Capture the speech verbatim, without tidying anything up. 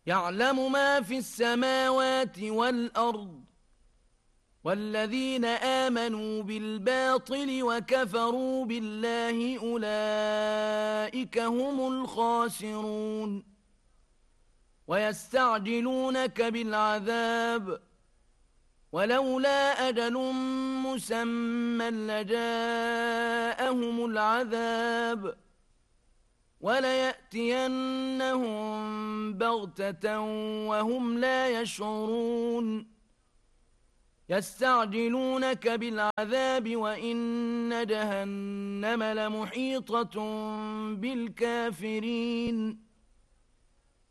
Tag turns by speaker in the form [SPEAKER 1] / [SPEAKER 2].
[SPEAKER 1] يعلم ما في السماوات والأرض والذين آمنوا بالباطل وكفروا بالله أولئك هم الخاسرون ويستعجلونك بالعذاب ولولا أجل مسمى لجاءهم العذاب وليأتينهم بغتة وهم لا يشعرون يستعجلونك بالعذاب وإن جهنم لمحيطة بالكافرين